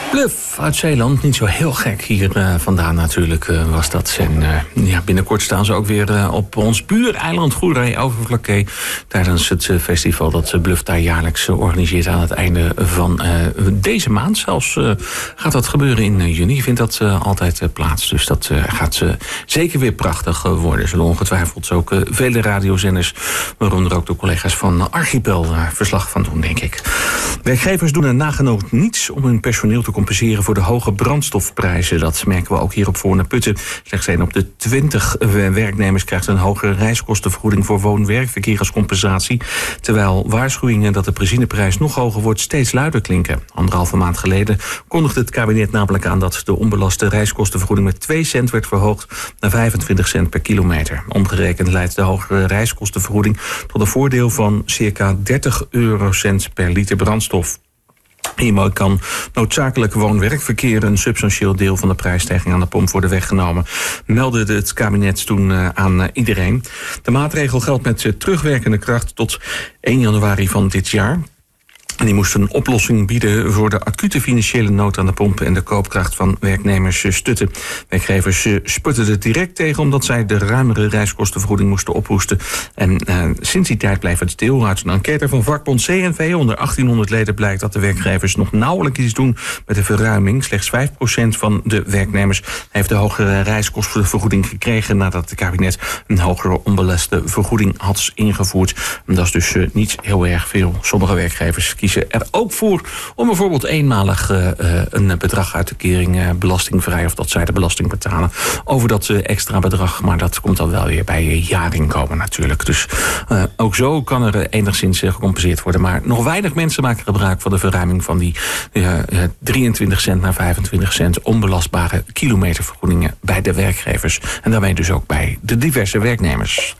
Bluff uit Zeeland, niet zo heel gek hier vandaan natuurlijk was dat. En binnenkort staan ze ook weer op ons buureiland Goeree-Overflakkee tijdens het festival dat Bluff daar jaarlijks organiseert aan het einde van deze maand. Zelfs gaat dat gebeuren in juni, vindt dat altijd plaats. Dus dat gaat zeker weer prachtig worden. Er zullen ongetwijfeld ook vele radiozenders, waaronder ook de collega's van Archipel, verslag van doen, denk ik. Werkgevers doen er nagenoeg niets om hun personeel te compenseren voor de hoge brandstofprijzen. Dat merken we ook hier op Voorne-Putten. Slechts 1 op de 20 werknemers krijgt een hogere reiskostenvergoeding voor woon-werkverkeer als compensatie. Terwijl waarschuwingen dat de benzineprijs nog hoger wordt steeds luider klinken. 1,5 maand geleden kondigde het kabinet namelijk aan dat de onbelaste reiskostenvergoeding met 2 cent werd verhoogd naar 25 cent per kilometer. Omgerekend leidt de hogere reiskostenvergoeding tot een voordeel van circa 30 eurocent per liter brandstof. Hiermee kan noodzakelijk woon-werkverkeer een substantieel deel van de prijsstijging aan de pomp worden weggenomen, meldde het kabinet toen aan iedereen. De maatregel geldt met terugwerkende kracht tot 1 januari van dit jaar. En die moest een oplossing bieden voor de acute financiële nood aan de pomp en de koopkracht van werknemers stutten. Werkgevers sputten er direct tegen omdat zij de ruimere reiskostenvergoeding moesten ophoesten. En sinds die tijd blijft het stil. Uit een enquête van vakbond CNV onder 1800 leden blijkt dat de werkgevers nog nauwelijks iets doen met de verruiming. Slechts 5% van de werknemers heeft de hogere reiskostenvergoeding gekregen nadat het kabinet een hogere onbelaste vergoeding had ingevoerd. En dat is dus niet heel erg veel. Sommige werkgevers kiezen er ook voor om bijvoorbeeld eenmalig een bedrag uit de kering belastingvrij, of dat zij de belasting betalen over dat extra bedrag. Maar dat komt dan wel weer bij jaarinkomen natuurlijk. Dus ook zo kan er enigszins gecompenseerd worden. Maar nog weinig mensen maken gebruik van de verruiming van die 23 cent naar 25 cent onbelastbare kilometervergoedingen bij de werkgevers. En daarmee dus ook bij de diverse werknemers.